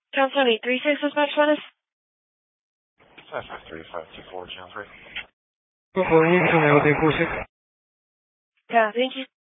Channel 836 is much fun. 553524, Channel 3. Before you can I will take 46. Yeah, thank you.